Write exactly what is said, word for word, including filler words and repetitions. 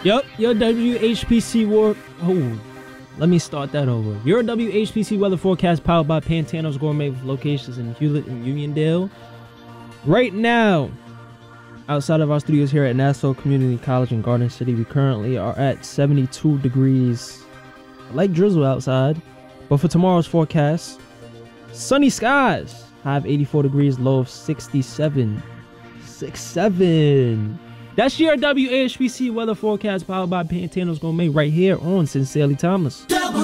Yup, your W H P C war. Oh, let me start that over. Your W H P C weather forecast powered by Pantano's Gourmet with locations in Hewlett and Uniondale. Right now, outside of our studios here at Nassau Community College in Garden City, we currently are at seventy-two degrees. Light drizzle outside. But for tomorrow's forecast, sunny skies. High of eighty-four degrees, low of sixty-seven. sixty-seven. That's your W H P C weather forecast powered by Pantano's Gourmet right here on Sincerely Timeless.